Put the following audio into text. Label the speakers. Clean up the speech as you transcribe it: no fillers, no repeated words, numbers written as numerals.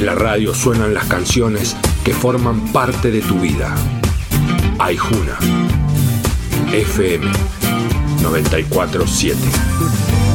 Speaker 1: En la radio suenan las canciones que forman parte de tu vida. Aijuna FM 94.7.